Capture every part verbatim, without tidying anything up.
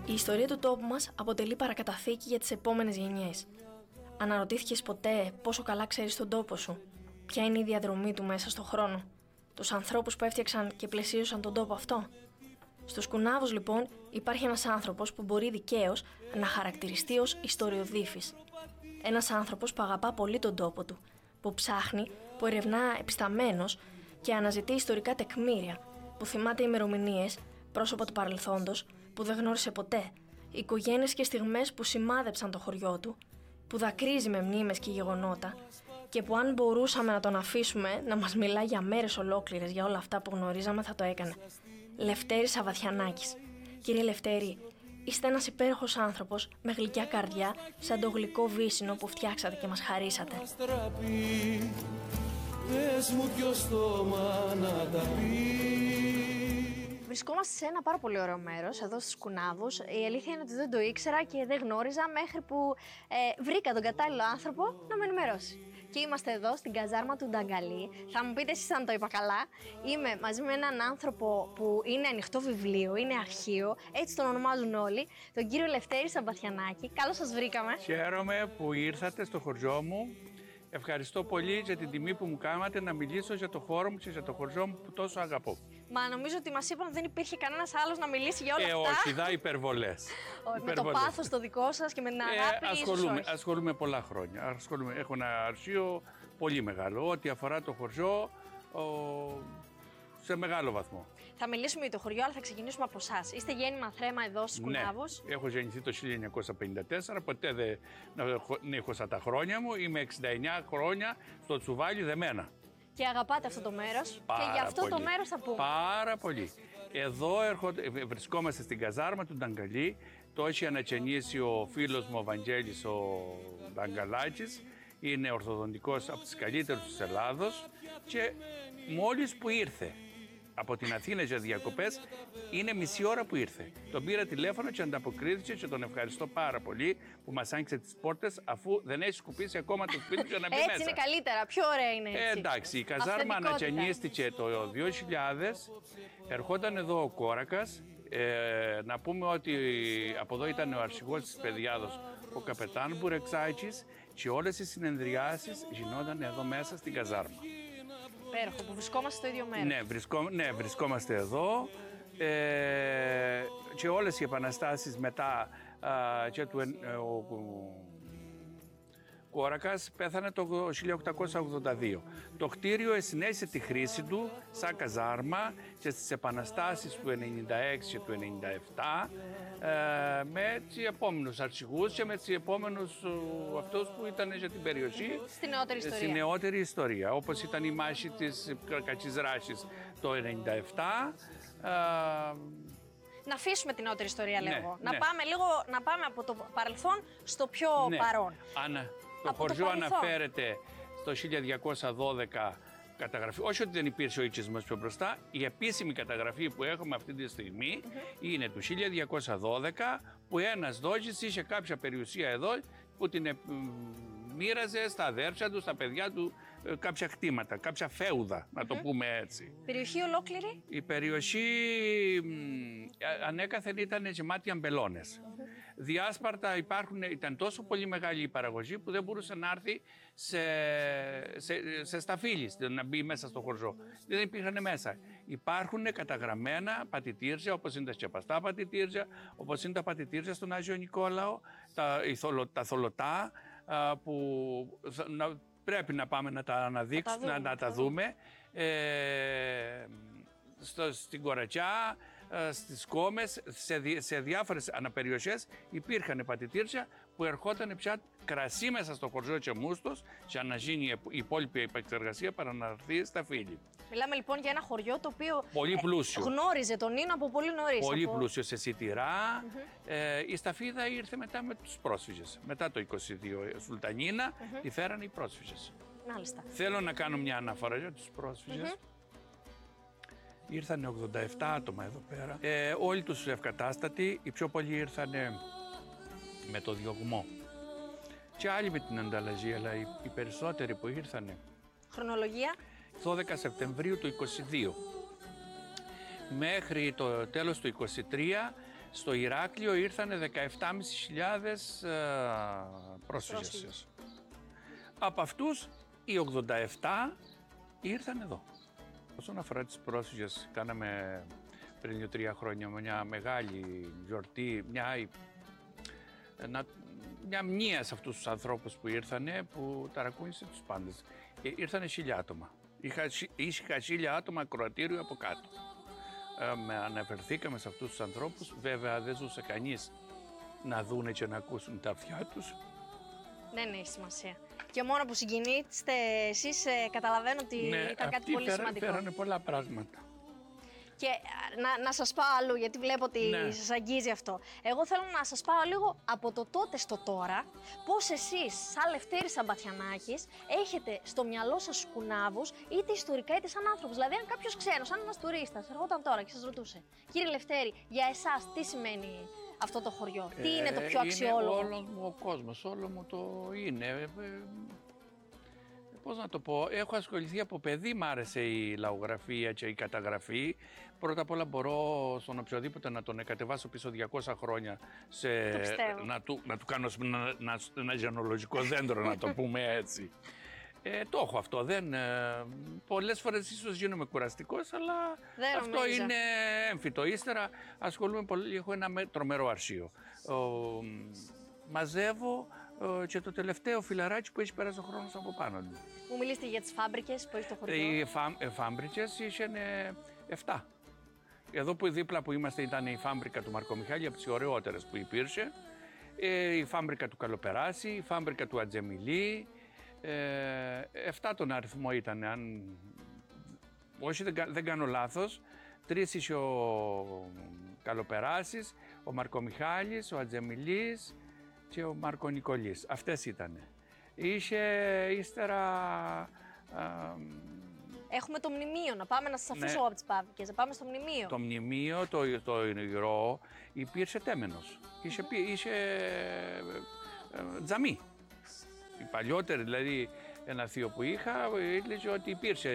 Η ιστορία του τόπου μας αποτελεί παρακαταθήκη για τις επόμενες γενιές. Αναρωτήθηκες ποτέ πόσο καλά ξέρεις τον τόπο σου? Ποια είναι η διαδρομή του μέσα στον χρόνο? Τους ανθρώπους που έφτιαξαν και πλαισίωσαν τον τόπο αυτό? Στους Κουνάβους, λοιπόν, υπάρχει ένας άνθρωπος που μπορεί δικαίως να χαρακτηριστεί ως ιστοριοδίφης. Ένας άνθρωπος που αγαπά πολύ τον τόπο του, που ψάχνει, που ερευνά επισταμένος και αναζητεί ιστορικά τεκμήρια, που θυμάται ημερομηνίες, πρόσωπα του παρελθόντος που δεν γνώρισε ποτέ, οικογένειες και στιγμές που σημάδεψαν το χωριό του, που δακρύζει με μνήμες και γεγονότα και που αν μπορούσαμε να τον αφήσουμε να μας μιλά για μέρες ολόκληρες για όλα αυτά που γνωρίζαμε θα το έκανε. Λευτέρης Σαββατιανάκης. Κύριε Λευτέρη, είστε ένας υπέροχος άνθρωπος με γλυκιά καρδιά, σαν το γλυκό βύσσινο που φτιάξατε και μας χαρίσατε. Βρισκόμαστε σε ένα πάρα πολύ ωραίο μέρος, εδώ στους Κουνάβους. Η αλήθεια είναι ότι δεν το ήξερα και δεν γνώριζα μέχρι που ε, βρήκα τον κατάλληλο άνθρωπο να με ενημερώσει. Και είμαστε εδώ στην καζάρμα του Νταγκαλή. Θα μου πείτε εσείς αν το είπα καλά. Είμαι μαζί με έναν άνθρωπο που είναι ανοιχτό βιβλίο, είναι αρχείο, έτσι τον ονομάζουν όλοι, τον κύριο Λευτέρη Σαββατιανάκη. Καλώς σας βρήκαμε. Χαίρομαι που ήρθατε στο χωριό μου. Ευχαριστώ πολύ για την τιμή που μου κάνατε να μιλήσω για το χώρο μου και για το χωριό μου που τόσο αγαπώ. Μα νομίζω ότι μας είπαν ότι δεν υπήρχε κανένας άλλος να μιλήσει για όλα ε, αυτά. Όχι, δά υπερβολές. Με το πάθος το δικό σας και με την αγάπη, ε, ασχολούμαι, ίσως ασχολούμαι πολλά χρόνια. Ασχολούμαι, έχω ένα αρχείο πολύ μεγάλο. Ό,τι αφορά το χωριό, ο, σε μεγάλο βαθμό. Θα μιλήσουμε για το χωριό, αλλά θα ξεκινήσουμε από εσάς. Είστε γέννημα θρέμα εδώ στους Κουνάβους. Ναι, έχω γεννηθεί το χίλια εννιακόσια πενήντα τέσσερα, ποτέ δεν νύχωσα τα χρόνια μου. Είμαι εξήντα εννιά χρόνια στο τσουβάλι δεμένα. Και αγαπάτε αυτό το μέρος. Πάρα και γι' αυτό πολύ. το μέρος θα πούμε. Πάρα πολύ. Εδώ έρχονται, βρισκόμαστε στην καζάρμα του Νταγκαλή. Το έχει ανακαινήσει ο φίλος μου ο Βαγγέλης ο Νταγκαλάκης. Είναι ορθοδοντικός από τις καλύτερους της Ελλάδος και μόλις που ήρθε από την Αθήνα για διακοπές, είναι μισή ώρα που ήρθε. Τον πήρα τηλέφωνο και ανταποκρίθηκε και τον ευχαριστώ πάρα πολύ που μας άνοιξε τις πόρτες αφού δεν έχει σκουπίσει ακόμα το σπίτι του για να μπει έτσι μέσα. Είναι καλύτερα, πιο ωραία είναι έτσι. Ε, εντάξει, η καζάρμα ανακαινίστηκε το δύο χιλιάδες, ερχόταν εδώ ο Κόρακας. Ε, να πούμε ότι από εδώ ήταν ο αρχηγός της Παιδιάδος, ο καπετάν Μπουρεξάκης, και όλες οι συνεδριάσεις γινόταν εδώ μέσα στην καζάρμα. Υπέροχο, που βρισκόμαστε στο ίδιο μέρος. Ναι, βρισκό, ναι βρισκόμαστε εδώ ε, και όλες οι επαναστάσεις μετά α, και του ε, ο, ο Κόρακας πέθανε το χίλια οκτακόσια ογδόντα δύο. Το κτίριο συνέχισε τη χρήση του σαν καζάρμα και στις επαναστάσεις του ενενήντα έξι και του ενενήντα επτά ε, με τους επόμενους αρχηγούς και με τους επόμενους ε, αυτούς που ήταν για την περιοχή στη νεότερη ιστορία. Στη νεότερη ιστορία, όπως ήταν η μάχη της Κακιζράσης το ενενήντα επτά. Ε, να αφήσουμε την νεότερη ιστορία ναι, λίγο. Ναι. Να πάμε λίγο, να πάμε από το παρελθόν στο πιο ναι. παρόν. Ανα, το από χωριό το αναφέρεται στο χίλια διακόσια δώδεκα καταγραφή. Όχι ότι δεν υπήρχε ο οικισμός πιο μπροστά, η επίσημη καταγραφή που έχουμε αυτή τη στιγμή mm-hmm. είναι του χίλια διακόσια δώδεκα που ένας δόκης είχε κάποια περιουσία εδώ που την μοίραζε στα αδέρφια του, στα παιδιά του κάποια κτήματα, κάποια φέουδα, να το mm-hmm. πούμε έτσι. Περιοχή ολόκληρη. Η περιοχή ανέκαθεν ήταν γεμάτη αμπελώνες. Mm-hmm. Διάσπαρτα υπάρχουν, ήταν τόσο πολύ μεγάλη η παραγωγή που δεν μπορούσε να έρθει σε, σε, σε σταφύλι, να μπει μέσα στο χωριό. Δεν υπήρχαν μέσα. Υπάρχουν καταγραμμένα πατητήρια, όπως είναι τα σκεπαστά πατητήρια, όπως είναι τα πατητήρια στον Άγιο Νικόλαο, τα, τα θολωτά, που να, πρέπει να πάμε να τα αναδείξουμε, να, να τα δούμε. Ε, στο, στην Κορατσιά, στις Κόμες, σε, δι, σε διάφορες αναπεριοχές υπήρχαν πατητήρια που ερχόταν πια κρασί μέσα στο χωριό και μούστος για να γίνει η υπόλοιπη επεξεργασία παρά να έρθει στα φύλλη. Μιλάμε λοιπόν για ένα χωριό το οποίο πολύ πλούσιο. Ε, γνώριζε τον Ίνο από πολύ νωρίς. Πολύ από... πλούσιο σε σιτηρά. Mm-hmm. Ε, η σταφίδα ήρθε μετά με τους πρόσφυγες. Μετά το είκοσι δύο Σουλτανίνα mm-hmm. τη φέρανε οι πρόσφυγες. Μάλιστα. Θέλω να κάνω μια αναφορά για τους πρόσφυγες. Mm-hmm. Ήρθανε ογδόντα επτά άτομα εδώ πέρα. Ε, όλοι τους ευκατάστατοι, οι πιο πολλοί ήρθανε με το διωγμό. Και άλλοι με την ανταλλαγή, αλλά οι, οι περισσότεροι που ήρθανε. Χρονολογία. δώδεκα Σεπτεμβρίου του είκοσι δύο. Μέχρι το τέλος του είκοσι τρία Στο Ηράκλειο ήρθαν δεκαεπτά χιλιάδες πεντακόσιους πρόσφυγες. πρόσφυγες. Από αυτούς οι ογδόντα επτά ήρθαν εδώ. Όσον αφορά τις πρόσφυγες, κάναμε πριν δύο-τρία χρόνια μια μεγάλη γιορτή, μια, μια μνήα σε αυτούς τους ανθρώπους που ήρθανε, που ταρακούνησε τους πάντες. Και ήρθανε χίλια άτομα. Είχα, είχα χίλια άτομα ακροατήριο από κάτω. Ε, με αναφερθήκαμε σε αυτούς τους ανθρώπους. Βέβαια δεν ζούσε κανείς να δούνε και να ακούσουν τα αυτιά τους. Δεν έχει σημασία. Και μόνο που συγκινείστε εσείς, ε, καταλαβαίνω ότι ναι, ήταν κάτι πολύ φέρα, σημαντικό. Φέρανε πολλά πράγματα. Και να, να σας πάω αλλού, γιατί βλέπω ότι ναι. σας αγγίζει αυτό. Εγώ θέλω να σας πάω λίγο από το τότε στο τώρα, πώς εσείς, σαν Λευτέρης Σαμπαθιανάκης, έχετε στο μυαλό σας κουνάβους, είτε ιστορικά είτε σαν άνθρωπος. Δηλαδή, αν κάποιος ξένος, σαν ένας τουρίστας, ερχόταν τώρα και σας ρωτούσε, κύριε Λευτέρη, για εσάς τι σημαίνει αυτό το χωριό, τι ε, είναι το πιο αξιόλογο? Είναι όλος μου ο κόσμος, όλο μου το είναι. Ε, ε, Πώς να το πω, έχω ασχοληθεί από παιδί, μ' άρεσε η λαογραφία και η καταγραφή. Πρώτα απ' όλα μπορώ στον οποιοδήποτε να τον κατεβάσω πίσω διακόσια χρόνια, σε, να, του, να του κάνω ένα, ένα, ένα γενολογικό δέντρο, να το πούμε έτσι. Ε, το έχω αυτό, δεν, ε, πολλές φορές ίσως γίνομαι κουραστικός, αλλά δεν αυτό νομίζω. είναι έμφυτο. Ύστερα ασχολούμαι πολύ, έχω ένα τρομερό αρχείο. Ο, μαζεύω και το τελευταίο φιλαράκι που έχει περάσει ο χρόνος από πάνω του. Μου μιλήσετε για τις φάμπρικες που έχει το χωριό. Οι φα, φάμπρικες είχαν εφτά. Εδώ που δίπλα που είμαστε ήταν η φάμπρικα του Μαρκομιχάλη, από τις ωραιότερες που υπήρχε. Η φάμπρικα του Καλοπεράση, η φάμπρικα του Ατζεμιλή. Εφτά τον αριθμό ήταν, αν όχι δεν, δεν κάνω λάθος. Τρεις είχε ο Καλοπεράσης, ο Μαρκομιχάλης, ο Ατζεμιλής και ο Μαρκονικολής. Αυτές ήτανε. Είχε ύστερα... Α, έχουμε το μνημείο, να πάμε να σας αφήσω ναι. από τις παύλικες, να πάμε στο μνημείο. Το μνημείο, το, το υγρό, υπήρξε τέμενος. Είχε, είχε ε, τζαμί. Η παλιότερη, δηλαδή, ένα θείο που είχα, έλεγε ότι υπήρξε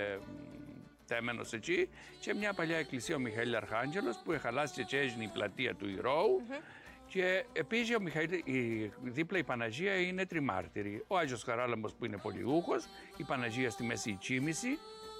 τέμενος εκεί και μια παλιά εκκλησία, ο Μιχαήλ Αρχάγγελος, που εχαλάσει και έγινε η πλατεία του ηρώου. Mm-hmm. Και επίσης ο Μιχαήλ, η, δίπλα η Παναγία είναι τριμάρτυρη. Ο Άγιος Χαράλαμπος που είναι πολυούχος, η Παναγία στη μέση η Τσίμηση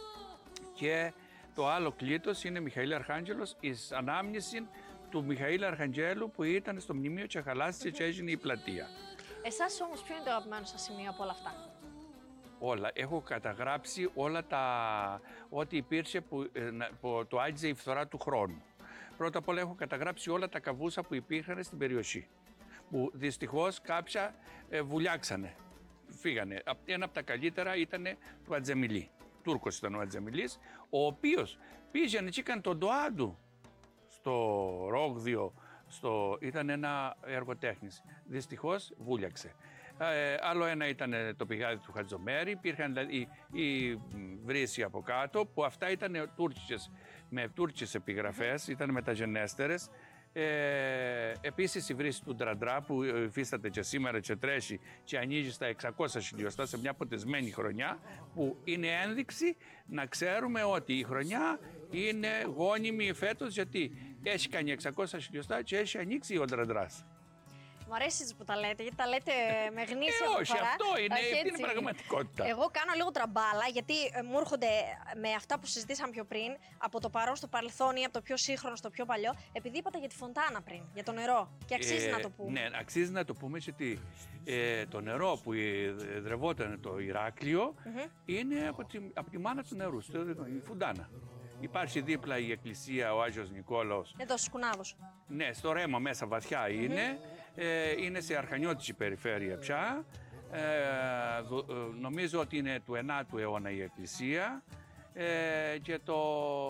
και το άλλο κλήτος είναι Μιχαήλ Αρχάγγελος, εις ανάμνηση του Μιχαήλ Αρχαγγέλου που ήταν στο μνημείο και χαλάστηκε και έγινε η πλατεία. Εσάς όμως ποιο είναι το αγαπημένο σας σημείο από όλα αυτά? Όλα. Έχω καταγράψει όλα τα... ό,τι υπήρχε που, που το άγγιζε η φθορά του χρόνου. Πρώτα απ' όλα έχω καταγράψει όλα τα καβούσα που υπήρχαν στην περιοχή, που δυστυχώς κάποια ε, βουλιάξανε, φύγανε. Ένα από τα καλύτερα ήταν του Ατζεμιλή. Τούρκος ήταν ο Ατζεμιλής, ο οποίος πήγαινε και έκανε τον ντοά του στο Ρόγδιο, στο... ήταν ένα έργο τέχνης. Δυστυχώς βούλιαξε. Ε, άλλο ένα ήταν το πηγάδι του Χατζομέρη, υπήρχαν δηλαδή οι, οι βρύσοι από κάτω, που αυτά ήταν τουρκικές, με τουρκικές επιγραφές, ήταν μεταγενέστερες. Ε, επίσης η βρύση του Ντραντρά που υφίσταται και σήμερα και τρέχει και ανοίγει στα εξακόσια χιλιοστά σε μια ποτισμένη χρονιά, που είναι ένδειξη να ξέρουμε ότι η χρονιά είναι γόνιμη φέτος, γιατί έχει κάνει εξακόσια χιλιοστά και έχει ανοίξει ο Ντραντράς. Μου αρέσει που τα λέτε, γιατί τα λέτε με γνήσια ε, προφορά. όχι, αυτό είναι, αυτή είναι πραγματικότητα. Εγώ κάνω λίγο τραμπάλα, γιατί μου έρχονται με αυτά που συζητήσαμε πιο πριν, από το παρόν στο παρελθόν ή από το πιο σύγχρονο στο πιο παλιό, επειδή είπατε για τη φωντάνα πριν, για το νερό. Και αξίζει ε, να το πούμε. Ναι, αξίζει να το πούμε, γιατί ε, το νερό που δρευόταν το Ηράκλειο mm-hmm. είναι από τη, από τη μάνα του νερού, η φουντάνα. Υπάρχει δίπλα η εκκλησία, ο Άγιος Νικόλαος. Εδώ στους Κουνάβους. Ναι, στο Ρέμο μέσα βαθιά mm-hmm. είναι. Ε, είναι σε αρχανιώτικη περιφέρεια πια. Ε, δο, ε, νομίζω ότι είναι του ενάτου αιώνα η εκκλησία. Ε, και το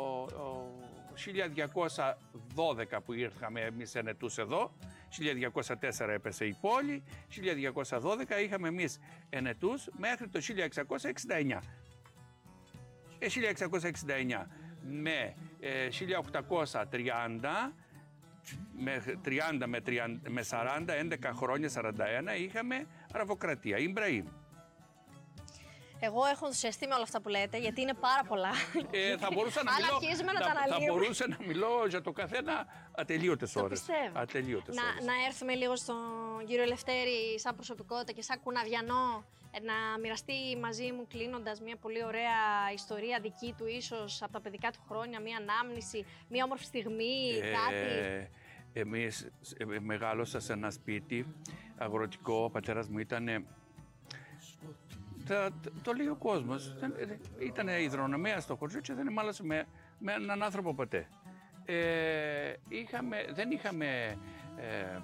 ε, χίλια διακόσια δώδεκα που ήρθαμε εμείς ενετούς εδώ, χίλια διακόσια τέσσερα έπεσε η πόλη, χίλια διακόσια δώδεκα είχαμε εμείς ενετούς μέχρι το χίλια εξακόσια εξήντα εννιά. Ε, χίλια εξακόσια εξήντα εννιά με ε, χίλια οκτακόσια τριάντα με τριάντα με, τριάντα, με σαράντα, έντεκα χρόνια, σαράντα ένα είχαμε αραβοκρατία, Ιμπραήμ. Εγώ έχω ενθουσιαστεί με όλα αυτά που λέτε, γιατί είναι πάρα πολλά. Ε, θα μπορούσα να Αν μιλώ, αρχίζουμε να να- τα θα αναλύουμε. μπορούσα να μιλώ για το καθένα ατελείωτες Το ώρες. πιστεύω. Ατελείωτες να, ώρες. να έρθουμε λίγο στον κύριο Ελευθέρη σαν προσωπικότητα και σαν κουναβιανό, ε, να μοιραστεί μαζί μου κλείνοντας μια πολύ ωραία ιστορία δική του, ίσως από τα παιδικά του χρόνια, μια ανάμνηση, μια όμορφη στιγμή, κάτι. Εμείς ε, μεγάλωσα σε ένα σπίτι αγροτικό, ο πατέρας μου ήταν. Τα, το λέει ο κόσμος. Ήταν υδρονομία στο χωριό και δεν μάλωσε με, με έναν άνθρωπο ποτέ. Ε, είχαμε, δεν είχαμε ε,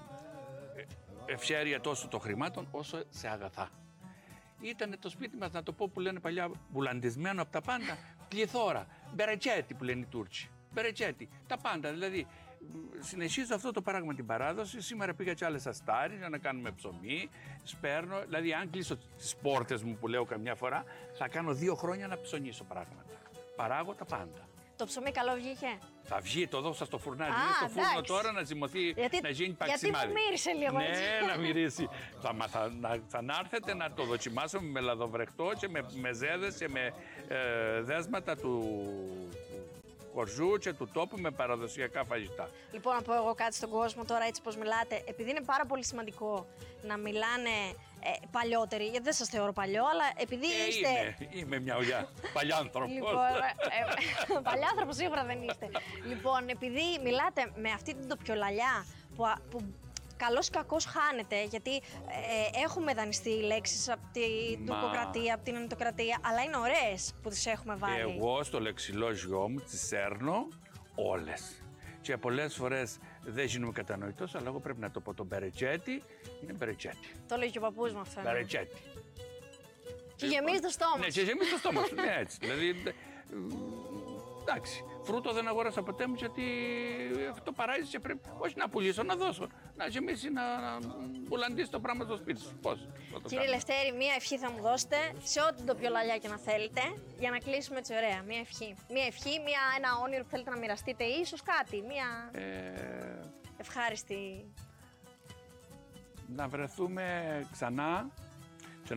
ευχέρεια τόσο των χρημάτων όσο σε αγαθά. Ήταν το σπίτι μας, να το πω που λένε παλιά, μπουλαντισμένο από τα πάντα, πληθώρα, μπερετσέτι που λένε οι Τούρκοι. Μπερετσέτι, τα πάντα. Δηλαδή, συνεχίζω αυτό το πράγμα την παράδοση. Σήμερα πήγα και άλλες αστάρεις για να κάνουμε ψωμί. Σπέρνω, δηλαδή, αν κλείσω τις πόρτες μου που λέω καμιά φορά, θα κάνω δύο χρόνια να ψωνίσω πράγματα. Παράγω τα πάντα. Το ψωμί καλό βγήκε. Θα βγει, το δώσα στο φουρνάρι. Α, Είναι στο φούρνο εντάξει. τώρα να ζυμωθεί, Γιατί- να γίνει γιατί μου παξιμάδι. μύρισε λίγο Ναι, έτσι. να μυρίσει. θα, μα, θα, να, θα να έρθετε να το δοκιμάσουμε με λαδοβρεχτό και με, με ζέδες και με ε, δέσματα του χωριού και του τόπου με παραδοσιακά φαγητά. Λοιπόν, να πω εγώ κάτι στον κόσμο τώρα, έτσι πως μιλάτε. Επειδή είναι πάρα πολύ σημαντικό να μιλάνε ε, παλιότεροι, γιατί δεν σας θεωρώ παλιό, αλλά επειδή Ε, είστε. είμαι, είμαι μια ουλιά, παλιάνθρωπος. Λοιπόν, ε, ε, παλιάνθρωπο σίγουρα δεν είστε. Λοιπόν, επειδή μιλάτε με αυτή την τοπιολαλιά που, α- που καλώς ή κακώς χάνεται, γιατί ε, έχουμε δανειστεί λέξεις από την Μα- τουρκοκρατία, από την ενωτοκρατία, αλλά είναι ωραίες που τις έχουμε βάλει. Εγώ στο λεξιλόγιό μου τις σέρνω όλες. Και πολλές φορές δεν γίνομαι κατανοητός, αλλά εγώ πρέπει να το πω. Το μπερετσέτι είναι μπερετσέτι. Το λέει και ο παππούς μου αυτό. Ναι. Μπερετσέτι. Και γεμίζει το στόμα. Ναι, σου. και γεμίζει το στόμα σου. Ναι, έτσι. Δηλαδή, ε, εντάξει. Φρούτο δεν αγόρασα ποτέ μου γιατί το παράγεις και πρέπει όχι να πουλήσω, να δώσω. Να γεμίσει, να, να μπουλαντήσει το πράγμα στο σπίτι σου. Πώς θα το Κύριε κάνω. Λευτέρη, μία ευχή θα μου δώσετε σε ό,τι τοπιολαλιά και να θέλετε, για να κλείσουμε έτσι ωραία. Μία ευχή. Μία ευχή, μία, ένα όνειρο που θέλετε να μοιραστείτε, ή ίσως κάτι. Μία Ε, ευχάριστη. να βρεθούμε ξανά